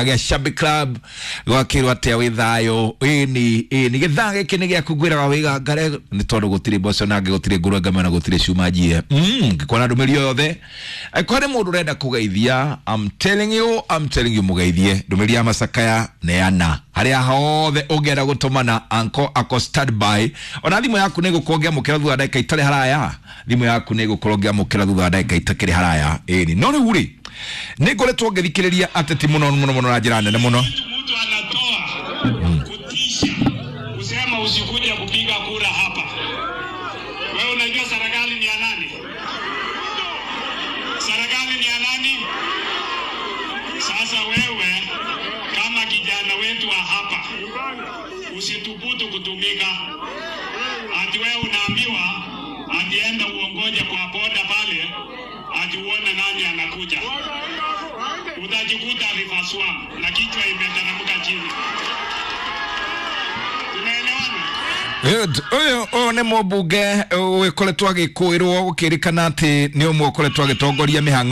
Aga Shabby Club gwakirwa tia withayo ni githage kini gya kugwira wiga ngare ni tondu gutire boso nange gutire nguru ngama na gutire shumajie ngikona ndumiri yothe akore mundu renda kugeithia I'm telling you mugeithie ndumiri ya Masakaya neana haria hothe ungera gutumana anko ako standby ona thimu yaku ni gukongea mukira thutha dakika itari haraya thimu yaku ni gukongea mukira thutha dakika itakiri haraya ni no uri Nigoletwa ngithikiriria ateti muno na njira nene muno. Mtu anatoa kutisha kusema usikuja kupiga kura hapa. Wewe unajua serikali ni ya nani? Serikali ni ya nani? Sasa wewe kama kijana wetu wa hapa usitubutu kutumika. Ati wewe unaambiwa atienda uongoje kwa boda pale ati uone nani anakuja. Utajikuta rifaswa na kichwa imetaramuka chini. Tunaelewana? Oyo ne mobunge wekoletwa gikuirwo ukirikana ati ni umwe ukoletwa gitongoria mihango